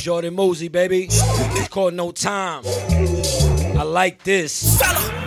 Jordan Mosey, baby. It's called No Time. I like this.